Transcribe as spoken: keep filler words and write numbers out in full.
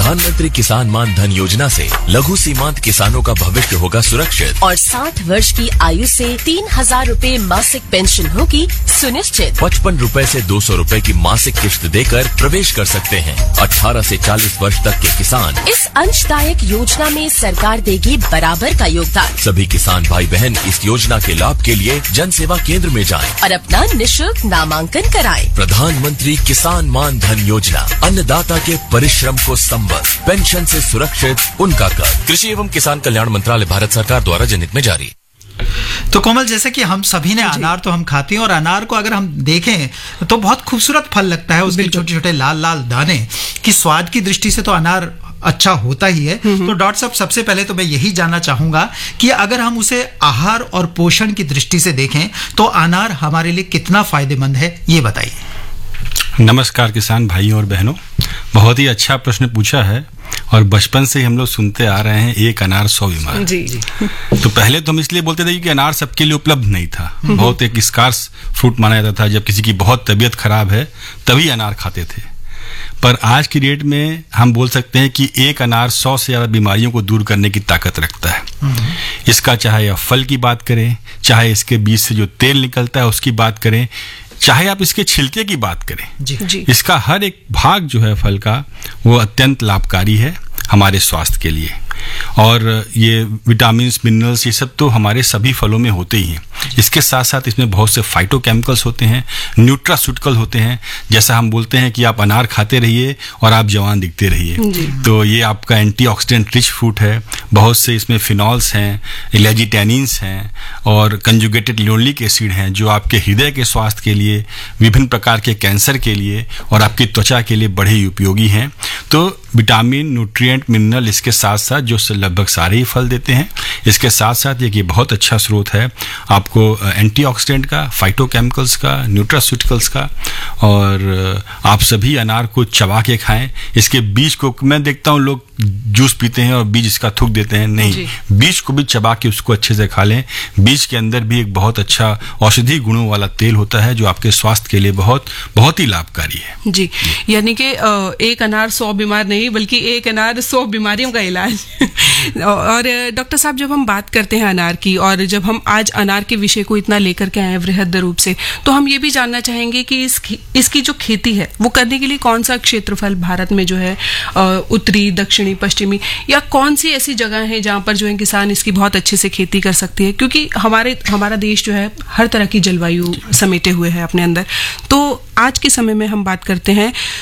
प्रधानमंत्री किसान मान धन योजना से लघु सीमांत किसानों का भविष्य होगा सुरक्षित और साठ वर्ष की आयु से तीन हजार रूपए मासिक पेंशन होगी सुनिश्चित। पचपन रूपए से दो सौ रूपए की मासिक किश्त देकर प्रवेश कर सकते हैं। अठारह से चालीस वर्ष तक के किसान इस अंशदायक योजना में सरकार देगी बराबर का योगदान। सभी किसान भाई बहन इस योजना के लाभ के लिए जन सेवा केंद्र में जाएं और अपना निशुल्क नामांकन कराएं। प्रधानमंत्री किसान मान धन योजना, अन्नदाता के परिश्रम को संबल, पेंशन से सुरक्षित उनका कर। कृषि एवं किसान कल्याण मंत्रालय, भारत सरकार द्वारा जनहित में जारी। तो कोमल, जैसे कि हम सभी ने अनार तो हम खाते हैं और अनार को अगर हम देखें तो बहुत खूबसूरत फल लगता है। उसके छोटे छोटे लाल लाल दाने की स्वाद की दृष्टि से तो अनार अच्छा होता ही है। तो डॉक्टर साहब, सबसे पहले तो मैं यही जानना चाहूंगा कि अगर हम उसे आहार और पोषण की दृष्टि से देखें तो अनार हमारे लिए कितना फायदेमंद है, ये बताइए। नमस्कार किसान भाइयों और बहनों, बहुत ही अच्छा प्रश्न पूछा है। और बचपन से ही हम लोग सुनते आ रहे हैं एक अनार सौ बीमार। जी जी। तो पहले तो हम इसलिए बोलते थे कि अनार सबके लिए उपलब्ध नहीं था, बहुत एक स्कार्स फ्रूट माना जाता था। जब किसी की बहुत तबीयत खराब है तभी अनार खाते थे। पर आज की डेट में हम बोल सकते हैं कि एक अनार सौ से ज्यादा बीमारियों को दूर करने की ताकत रखता है। इसका चाहे आप फल की बात करें, चाहे इसके बीज से जो तेल निकलता है उसकी बात करें, चाहे आप इसके छिलके की बात करें, जी। जी। इसका हर एक भाग जो है फल का वो अत्यंत लाभकारी है हमारे स्वास्थ्य के लिए। और ये विटामिन मिनरल्स ये सब तो हमारे सभी फलों में होते ही हैं। इसके साथ साथ इसमें बहुत से फाइटोकेमिकल्स होते हैं, न्यूट्रास्यूटिकल होते हैं। जैसा हम बोलते हैं कि आप अनार खाते रहिए और आप जवान दिखते रहिए, तो ये आपका एंटीऑक्सीडेंट रिच फ्रूट है। बहुत से इसमें फिनॉल्स हैं, इलेजिटेनिन्स हैं और कंजुगेटेड लिनोलिक एसिड हैं, जो आपके हृदय के स्वास्थ्य के लिए, विभिन्न प्रकार के कैंसर के लिए और आपकी त्वचा के लिए बड़े ही उपयोगी हैं। तो विटामिन, न्यूट्रिएंट, मिनरल इसके साथ साथ जो लगभग सारे ही फल देते हैं। इसके साथ साथ एक ये बहुत अच्छा स्रोत है आपको एंटीऑक्सीडेंट का, फाइटोकेमिकल्स का, न्यूट्रास्यूटिकल्स का। और आप सभी अनार को चबा के खाएं। इसके बीज को, मैं देखता हूं लोग जूस पीते हैं और बीज इसका थूक देते हैं, नहीं, बीज को भी चबा के उसको अच्छे से खा लें। बीज के अंदर भी एक बहुत अच्छा औषधि गुणों वाला तेल होता है जो आपके स्वास्थ्य के लिए बहुत बहुत ही लाभकारी है। जी, यानी कि एक अनार सौ बीमार नहीं, बल्कि एक अनार सौ बीमारियों का इलाज। और डॉक्टर साहब, जब हम बात करते हैं अनार की और जब हम आज अनार के विषय को इतना लेकर के आए हैं वृहद रूप से, तो हम ये भी जानना चाहेंगे कि इस इसकी जो खेती है वो करने के लिए कौन सा क्षेत्रफल भारत में जो है उत्तरी, दक्षिणी, पश्चिमी, या कौन सी ऐसी जगह है जहाँ पर जो है किसान इसकी बहुत अच्छे से खेती कर सकती है? क्योंकि हमारे हमारा देश जो है हर तरह की जलवायु समेटे हुए है अपने अंदर। तो आज के समय में हम बात करते हैं